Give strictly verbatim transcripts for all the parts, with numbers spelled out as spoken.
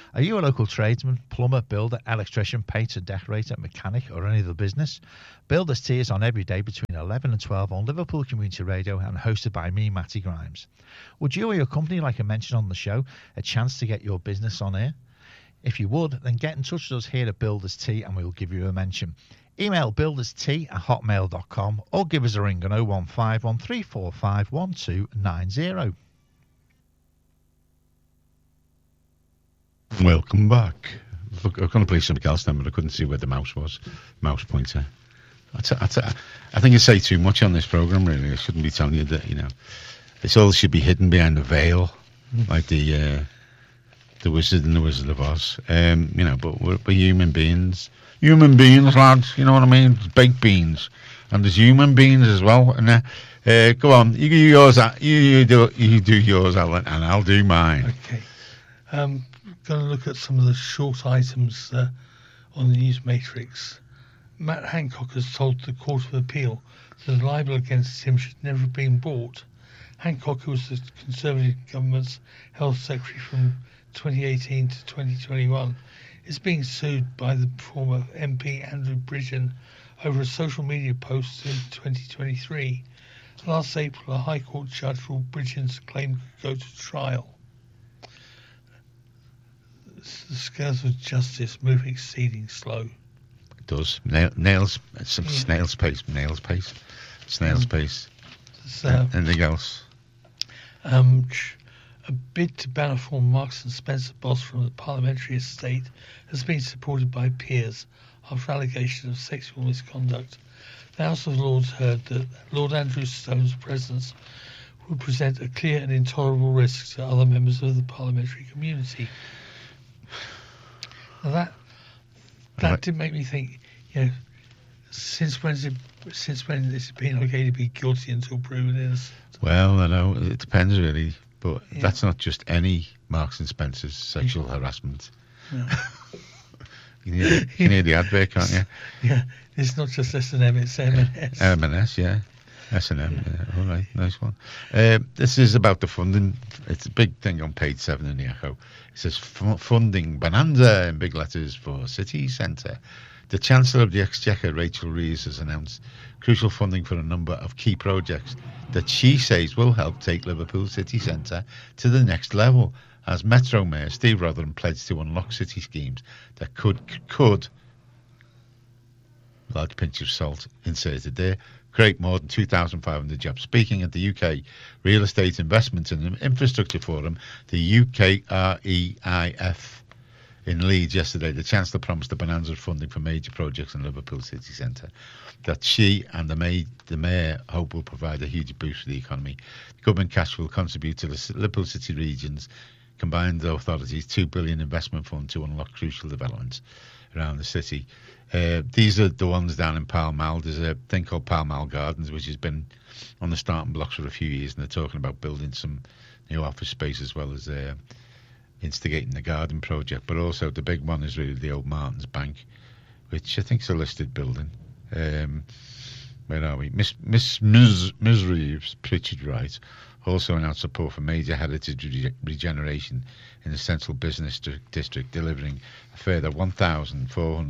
Are you a local tradesman, plumber, builder, electrician, painter, decorator, mechanic, or any other business? Builders Tea is on every day between eleven and twelve on Liverpool Community Radio and hosted by me, Matty Grimes. Would you or your company like a mention on the show, a chance to get your business on air? If you would, then get in touch with us here at Builders Tea and we will give you a mention. Email builderstea at hotmail dot com or give us a ring on oh one five one three four five one two nine oh. Welcome back. Look, I was going to play something else then, but I couldn't see where the mouse was. Mouse pointer. I, t- I, t- I think I say too much on this programme, really. I shouldn't be telling you that, you know. It's all should be hidden behind a veil, mm. like the uh, the Wizard and the Wizard of Oz. Um, you know, but we're, we're human beings. Human beings, lads, you know what I mean? Baked beans. And there's human beings as well. And uh, uh, go on, you do yours, you, you, do, you do yours, Alan, and I'll do mine. Okay. Um... Going to look at some of the short items uh, on the News Matrix. Matt Hancock has told the Court of Appeal that a libel against him should never have been brought. Hancock, who was the Conservative government's health secretary from twenty eighteen to twenty twenty-one, is being sued by the former M P Andrew Bridgen over a social media post in twenty twenty-three. Last April, a High Court judge ruled Bridgen's claim could go to trial. The scales of justice move exceeding slow. It does. Nail, nails, some yeah. snail's pace, nails pace, snail's um, pace. Uh, Anything else? Um, a bid to ban a former Marks and Spencer boss from the parliamentary estate has been supported by peers after allegations of sexual misconduct. The House of Lords heard that Lord Andrew Stone's presence would present a clear and intolerable risk to other members of the parliamentary community. Now that that right. did make me think, you know, since when's it, since when has it been okay to be guilty until proven innocent? Well, I know it depends really, but yeah. that's not just any Marks and Spencer's sexual yeah. harassment. No. you, can hear, you can hear the advert, can't you? Yeah, it's not just S and M, it's M and S. M and S, yeah. S and M, yeah. yeah. All right, nice one. Uh, this is about the funding. It's a big thing on page seven in the Echo. It says f- funding bonanza in big letters for city centre. The Chancellor of the Exchequer, Rachel Reeves, has announced crucial funding for a number of key projects that she says will help take Liverpool city centre to the next level, as Metro Mayor Steve Rotherham pledged to unlock city schemes that could, could large pinch of salt inserted there, create more than two thousand five hundred jobs. Speaking at the U K Real Estate Investment and Infrastructure Forum, the U K R E I F in Leeds yesterday, the Chancellor promised a bonanza of funding for major projects in Liverpool city centre that she and the, May, the Mayor hope will provide a huge boost for the economy. The government cash will contribute to the Liverpool City region's combined authorities two billion investment fund to unlock crucial developments around the city. Uh, these are the ones down in Pall Mall. There's a thing called Pall Mall Gardens, which has been on the starting blocks for a few years, and they're talking about building some new office space as well as uh, instigating the garden project. But also the big one is really the old Martins Bank, which I think is a listed building. Um, where are we? Miss Miss Miss, Miss Reeves, Pritchard Wright, also announced support for major heritage re- regeneration in the central business district, delivering a further one hundred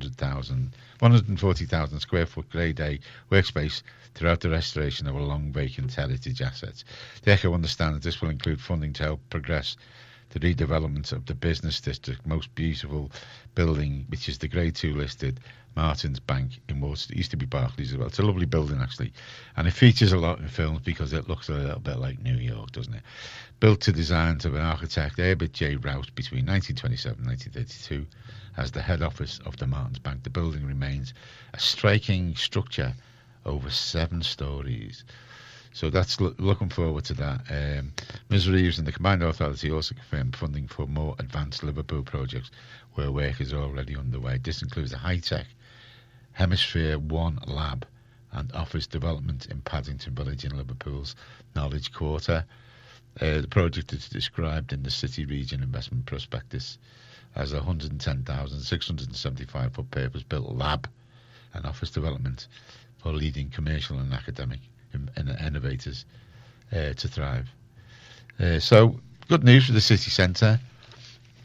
forty thousand square foot grade A workspace throughout the restoration of a long vacant heritage assets. The Echo understands that this will include funding to help progress the redevelopment of the business district most beautiful building, which is the grade two listed Martins Bank in Water. It used to be Barclays as well. It's a lovely building actually, and it features a lot in films because it looks a little bit like New York, doesn't it? Built to designs of an architect, Herbert J. Rouse, between nineteen twenty-seven and nineteen thirty-two as the head office of the Martins Bank. The building remains a striking structure over seven stories. So that's lo- looking forward to that. Um, Miz Reeves and the Combined Authority also confirmed funding for more advanced Liverpool projects where work is already underway. This includes a high-tech Hemisphere One lab and office development in Paddington Village in Liverpool's Knowledge Quarter. Uh, the project is described in the City Region Investment Prospectus as a one hundred ten thousand six hundred seventy-five foot purpose-built lab and office development for leading commercial and academic innovators uh, to thrive. Uh, so, good news for the city centre.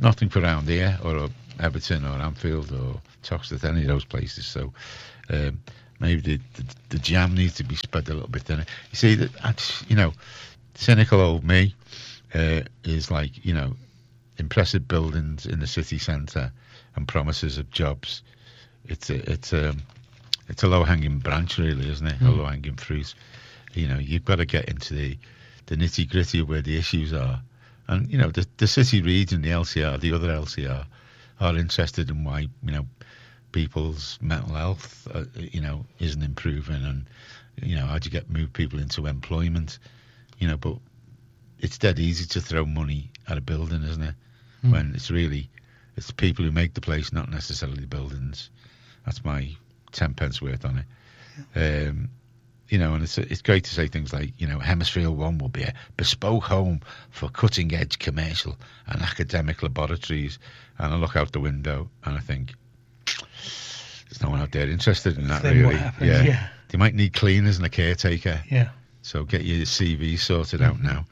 nothing for around here, or Everton, or Anfield, or Toxteth, any of those places. So um, maybe the, the the jam needs to be spread a little bit thinner. You see that, you know, cynical old me uh, is like, you know, impressive buildings in the city centre and promises of jobs. It's a it's a it's a low hanging branch, really, isn't it? Mm. A low hanging fruit. You know, you've got to get into the the nitty gritty of where the issues are. And, you know, the, the city region, the L C R, the other L C R, are interested in why, you know, people's mental health, uh, you know, isn't improving, and, you know, how do you get move people into employment, you know, but it's dead easy to throw money at a building, isn't it? Mm. When it's really, it's the people who make the place, not necessarily the buildings. That's my ten pence worth on it. Yeah. Um, You know, and it's it's great to say things like, you know, Hemisphere One will be a bespoke home for cutting-edge commercial and academic laboratories. And I look out the window and I think, there's no one out there interested in that, then really. What happens, yeah. yeah. They might need cleaners and a caretaker. Yeah. So get your C V sorted mm-hmm. out now.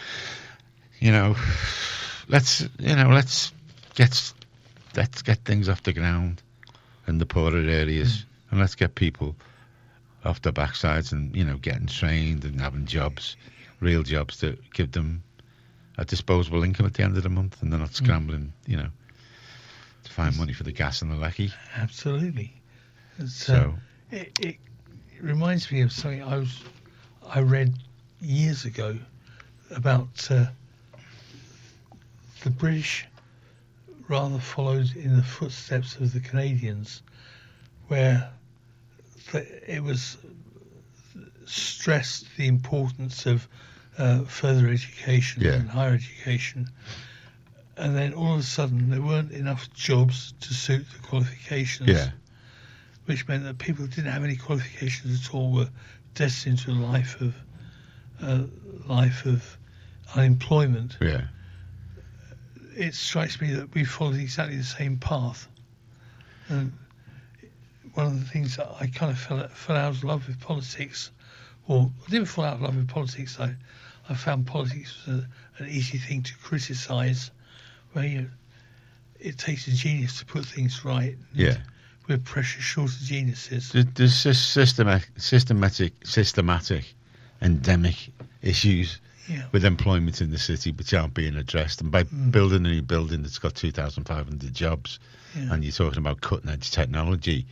You know, let's you know let's get let's get things off the ground in the poorer areas, mm. and let's get people off their backsides and, you know, getting trained and having jobs, real jobs that give them a disposable income at the end of the month, and they're not scrambling, mm. you know, to find money for the gas and the lecky. Absolutely. It's, so uh, it, it reminds me of something I was I read years ago about uh, the British rather followed in the footsteps of the Canadians, where it was stressed the importance of uh, further education yeah. and higher education, and then all of a sudden there weren't enough jobs to suit the qualifications, yeah. which meant that people who didn't have any qualifications at all were destined to a life of uh, life of unemployment. Yeah. It strikes me that we followed exactly the same path, and one of the things that I kind of fell, fell out of love with politics, or I didn't fall out of love with politics, I, I found politics was a, an easy thing to criticise, where you, it takes a genius to put things right. Yeah. We're precious short of geniuses. There's systematic, systematic, systematic, endemic issues yeah. with employment in the city which aren't being addressed. And by mm. building a new building that's got two thousand five hundred jobs, yeah. and you're talking about cutting edge technology,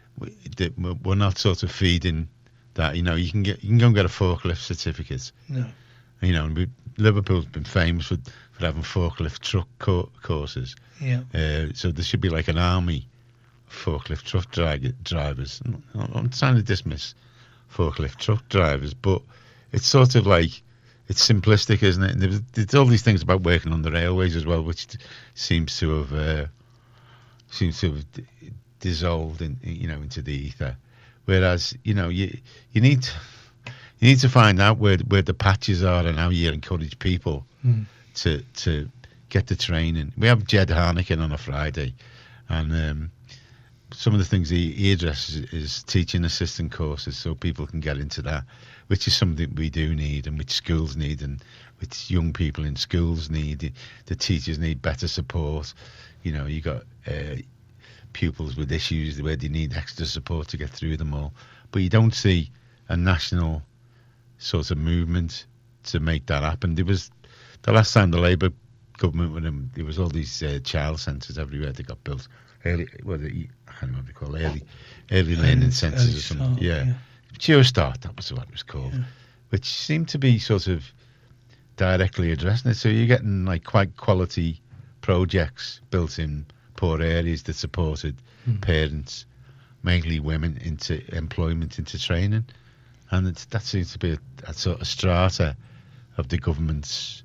we're not sort of feeding that. You know, you can get you can go and get a forklift certificate. No. You know, and we, Liverpool's been famous for, for having forklift truck co- courses. Yeah. Uh, so there should be like an army of forklift truck dri- drivers. I'm trying to dismiss forklift truck drivers, but it's sort of like, it's simplistic, isn't it? And there's, there's all these things about working on the railways as well, which seems to have uh, seems to have d- dissolved in, you know, into the ether. Whereas, you know, you you need to, you need to find out where where the patches are and how you encourage people mm. to to get the training. We have Jed Harnikin on a Friday, and um, some of the things he, he addresses is teaching assistant courses, so people can get into that, which is something we do need, and which schools need, and which young people in schools need. The, the teachers need better support. You know, you got uh, pupils with issues where they need extra support to get through them all. But you don't see a national sort of movement to make that happen. There was the last time the Labour government, when them, there was all these uh, child centres everywhere that got built. Early, well, the, I can't remember what they call it, early, early learning centres or something. Start, yeah, yeah. Geostart, that was what it was called, yeah. which seemed to be sort of directly addressing it. So you're getting like quite quality projects built in poor areas that supported mm. parents, mainly women, into employment, into training, and it's, that seems to be a, a sort of strata of the government's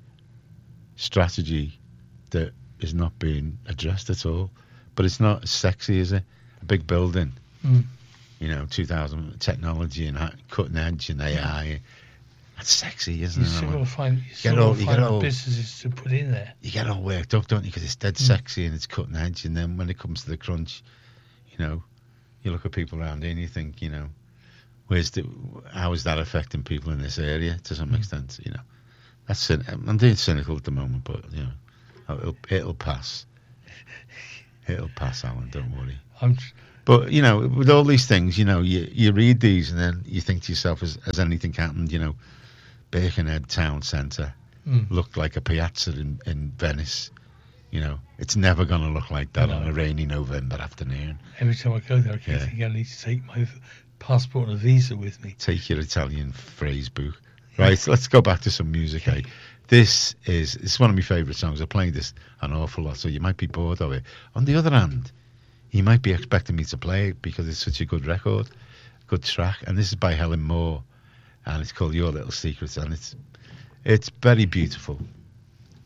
strategy that is not being addressed at all. But it's not as sexy, is it? A big building, mm. you know, two thousand technology and cutting edge and A I. That's sexy, isn't you it? Still gotta find, you get still all, gotta you find get the all, businesses to put in there. You get all worked up, don't you? Because it's dead mm. sexy and it's cutting edge. And then when it comes to the crunch, you know, you look at people around here and you think, you know, where's the, how is that affecting people in this area to some mm. extent? You know, that's I'm being cynical at the moment, but you know. Oh, It'll, it'll pass. It'll pass, Alan. Don't worry. I'm. But, you know, with all these things, you know, you, you read these and then you think to yourself, has, has anything happened? You know, Birkenhead town centre Mm. looked like a piazza in, in Venice. You know, it's never going to look like that No. on a rainy November afternoon. Every time I go there, I keep Yeah. thinking I need to take my passport and a visa with me. Take your Italian phrase book. Right, let's go back to some music. Eh? This is it's one of my favourite songs. I play this an awful lot, so you might be bored of it. On the other hand, you might be expecting me to play it because it's such a good record, good track. And this is by Helen Moore, and it's called Your Little Secrets, and it's it's very beautiful.